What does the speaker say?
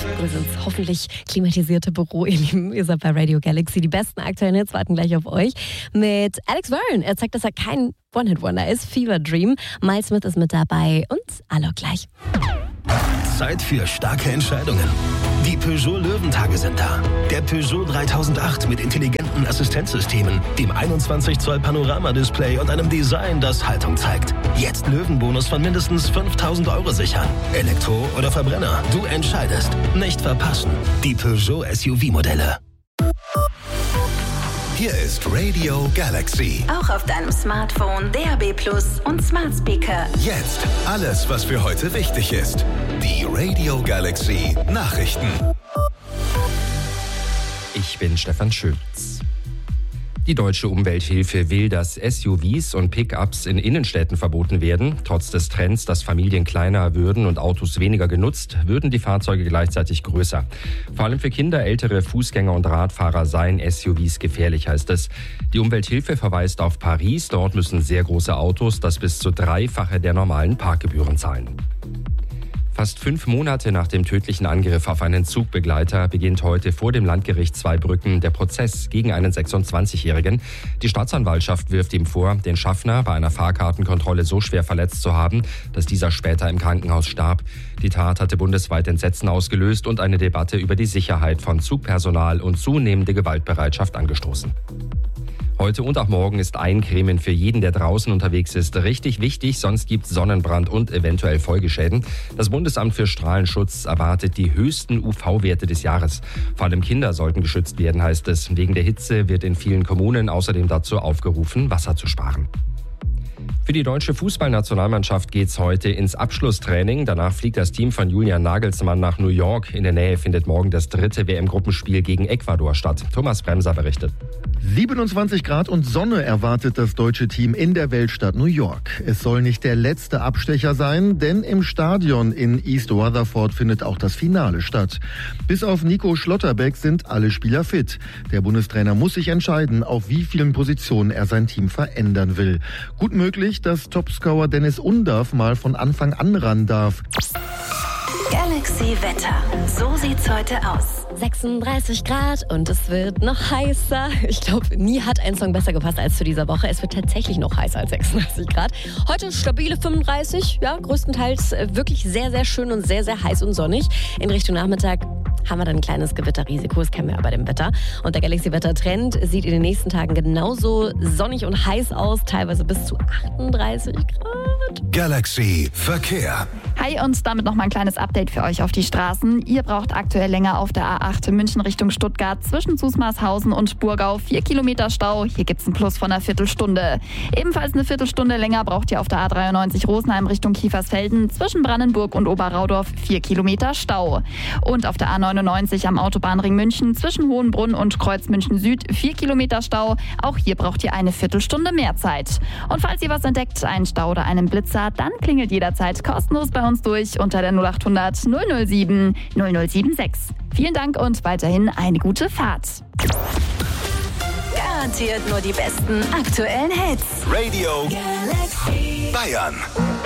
Grüße ins hoffentlich klimatisierte Büro, ihr Lieben. Ihr seid bei Radio Galaxy. Die besten aktuellen Hits warten gleich auf euch. Mit Alex Warren. Er zeigt, dass er kein One-Hit-Wonder ist. Fever Dream. Miles Smith ist mit dabei und Alok gleich. Zeit für starke Entscheidungen. Die Peugeot Löwentage sind da. Der Peugeot 3008 mit intelligenten Assistenzsystemen, dem 21 Zoll Panoramadisplay und einem Design, das Haltung zeigt. Jetzt Löwenbonus von mindestens 5.000 € sichern. Elektro oder Verbrenner, du entscheidest. Nicht verpassen. Die Peugeot SUV-Modelle. Hier ist Radio Galaxy. Auch auf deinem Smartphone, DAB+ und Smart Speaker. Jetzt alles, was für heute wichtig ist. Die Radio Galaxy Nachrichten. Ich bin Stefan Schütz. Die Deutsche Umwelthilfe will, dass SUVs und Pickups in Innenstädten verboten werden. Trotz des Trends, dass Familien kleiner würden und Autos weniger genutzt, würden die Fahrzeuge gleichzeitig größer. Vor allem für Kinder, ältere Fußgänger und Radfahrer seien SUVs gefährlich, heißt es. Die Umwelthilfe verweist auf Paris. Dort müssen sehr große Autos das bis zu 3-fache der normalen Parkgebühren zahlen. Fast 5 Monate nach dem tödlichen Angriff auf einen Zugbegleiter beginnt heute vor dem Landgericht Zweibrücken der Prozess gegen einen 26-Jährigen. Die Staatsanwaltschaft wirft ihm vor, den Schaffner bei einer Fahrkartenkontrolle so schwer verletzt zu haben, dass dieser später im Krankenhaus starb. Die Tat hatte bundesweit Entsetzen ausgelöst und eine Debatte über die Sicherheit von Zugpersonal und zunehmende Gewaltbereitschaft angestoßen. Heute und auch morgen ist Eincremen für jeden, der draußen unterwegs ist, richtig wichtig, sonst gibt es Sonnenbrand und eventuell Folgeschäden. Das Bundesamt für Strahlenschutz erwartet die höchsten UV-Werte des Jahres. Vor allem Kinder sollten geschützt werden, heißt es. Wegen der Hitze wird in vielen Kommunen außerdem dazu aufgerufen, Wasser zu sparen. Für die deutsche Fußballnationalmannschaft geht's heute ins Abschlusstraining. Danach fliegt das Team von Julian Nagelsmann nach New York. In der Nähe findet morgen das 3. WM-Gruppenspiel gegen Ecuador statt. Thomas Bremser berichtet. 27 Grad und Sonne erwartet das deutsche Team in der Weltstadt New York. Es soll nicht der letzte Abstecher sein, denn im Stadion in East Rutherford findet auch das Finale statt. Bis auf Nico Schlotterbeck sind alle Spieler fit. Der Bundestrainer muss sich entscheiden, auf wie vielen Positionen er sein Team verändern will. Gut möglich, dass Topscorer Dennis Undaff mal von Anfang an ran darf. Galaxy Wetter. So sieht's heute aus. 36 Grad und es wird noch heißer. Ich glaube, nie hat ein Song besser gepasst als zu dieser Woche. Es wird tatsächlich noch heißer als 36 Grad. Heute stabile 35, ja, größtenteils wirklich sehr, sehr schön und sehr, sehr heiß und sonnig. In Richtung Nachmittag haben wir dann ein kleines Gewitterrisiko, das kennen wir ja bei dem Wetter. Und der Galaxy-Wetter-Trend sieht in den nächsten Tagen genauso sonnig und heiß aus, teilweise bis zu 38 Grad. Galaxy Verkehr. Hi und damit noch mal ein kleines Update für euch auf die Straßen. Ihr braucht aktuell länger auf der A8 München Richtung Stuttgart zwischen Zusmarshausen und Burgau 4 Kilometer Stau. Hier gibt's einen Plus von einer Viertelstunde. Ebenfalls eine Viertelstunde länger braucht ihr auf der A93 Rosenheim Richtung Kiefersfelden zwischen Brandenburg und Oberraudorf 4 Kilometer Stau. Und auf der A99 am Autobahnring München zwischen Hohenbrunn und Kreuz München Süd 4 Kilometer Stau. Auch hier braucht ihr eine Viertelstunde mehr Zeit. Und falls ihr was entdeckt, einen Stau oder einen Blitzer, dann klingelt jederzeit kostenlos bei uns durch unter der 0800 007 0076. Vielen Dank und weiterhin eine gute Fahrt. Garantiert nur die besten aktuellen Hits. Radio Galaxy Bayern.